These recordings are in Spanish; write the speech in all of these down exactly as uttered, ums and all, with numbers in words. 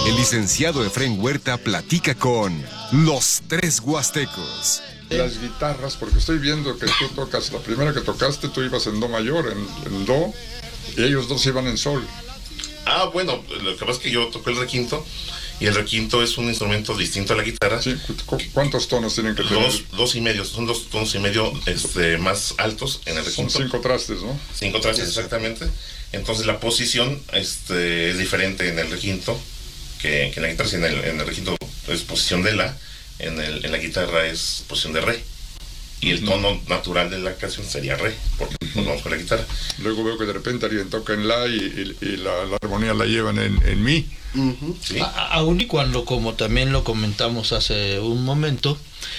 El licenciado Efrén Huerta platica con los tres huastecos. Las guitarras, porque estoy viendo que tú tocas, la primera que tocaste tú ibas en do mayor, en, en do, y ellos dos iban en sol. Ah, bueno, lo que pasa es que yo toco el requinto, y el requinto es un instrumento distinto a la guitarra. Sí, ¿cu ¿cuántos tonos tienen que tener? Dos, dos y medio, son dos tonos y medio este, más altos en el requinto. Son cinco trastes, ¿no? Cinco trastes, exactamente. Entonces la posición este, es diferente en el requinto que, que en la guitarra. Si en el, en el requinto es posición de la, en, el, en la guitarra es posición de re. Y el tono natural de la canción sería re, porque nos vamos con la guitarra. Luego veo que de repente alguien toca en la y, y, y la, la armonía la llevan en, en mi. Uh-huh. ¿Sí? Aún y cuando, como también lo comentamos hace un momento,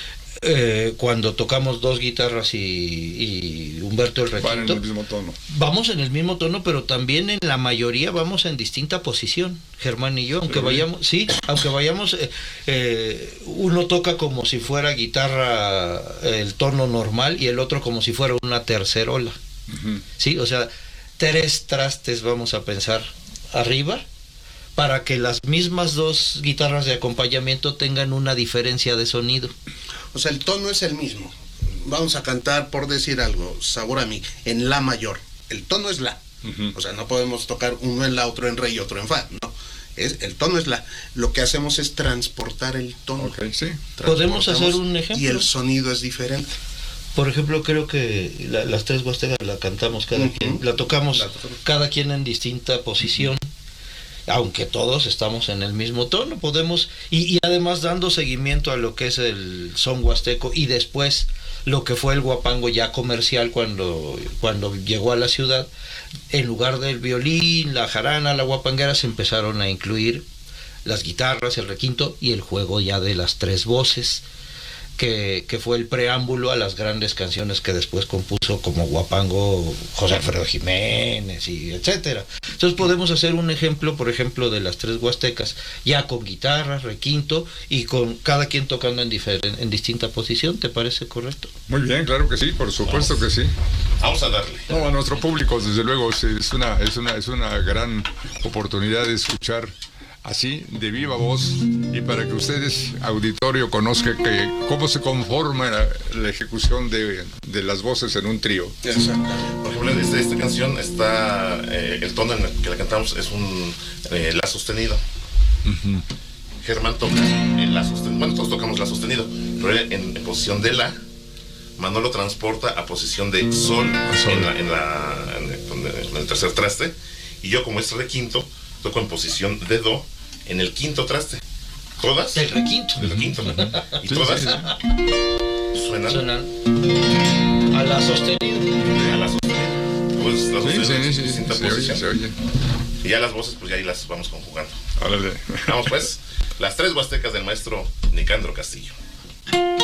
eh, cuando tocamos dos guitarras y, y Humberto el requinto, van en el mismo tono. Vamos en el mismo tono, pero también en la mayoría vamos en distinta posición, Germán y yo, aunque ¿Sí? vayamos, sí, aunque vayamos, eh, eh, uno toca como si fuera guitarra eh, el tono normal y el otro como si fuera una tercerola, uh-huh. Sí, o sea, tres trastes vamos a pensar arriba, para que las mismas dos guitarras de acompañamiento tengan una diferencia de sonido. O sea, el tono es el mismo. Vamos a cantar, por decir algo, Sabor a mí, en la mayor. El tono es la. Uh-huh. O sea, no podemos tocar uno en la, otro en re y otro en fa. No, es, el tono es la. Lo que hacemos es transportar el tono. Okay, sí. ¿Podemos hacer un ejemplo? Y el sonido es diferente. Por ejemplo, creo que la, las tres huastecas la cantamos cada uh-huh. quien, la tocamos, la tocamos cada quien en distinta posición. Uh-huh. Aunque todos estamos en el mismo tono, podemos, y, y además dando seguimiento a lo que es el son huasteco y después lo que fue el guapango ya comercial cuando, cuando llegó a la ciudad, en lugar del violín, la jarana, la guapanguera, se empezaron a incluir las guitarras, el requinto y el juego ya de las tres voces, que, que fue el preámbulo a las grandes canciones que después compuso como guapango José Alfredo Jiménez y etcétera. Entonces podemos hacer un ejemplo, por ejemplo, de las tres huastecas, ya con guitarra, requinto y con cada quien tocando en, diferente, en distinta posición. ¿Te parece correcto? Muy bien, claro que sí, por supuesto Vamos. que sí. Vamos a darle. No, a nuestro público, desde luego, es una, es una, es una gran oportunidad de escuchar así, de viva voz, y para que ustedes, auditorio, conozcan que cómo se conforma la, la ejecución de, de las voces en un trío. Exactamente. Por ejemplo, en esta, esta canción está, eh, el tono en el que la cantamos es un eh, la sostenido. Uh-huh. Germán toca en la sostenido, bueno, todos tocamos la sostenido, pero en, en posición de la, Manolo transporta a posición de sol, sol. En, la, en, la, en, el, en el tercer traste, y yo como es requinto, toco en posición de do, en el quinto traste. ¿Todas? Del requinto. Del requinto. Y todas sí, sí. suenan. Suenan a la sostenida. A la sostenida. Pues las sí, sostenida sí, en sí, distinta se posición. oye, se oye. Y ya las voces, pues ya ahí las vamos conjugando. Órale. Vamos pues, las tres huastecas del maestro Nicandro Castillo.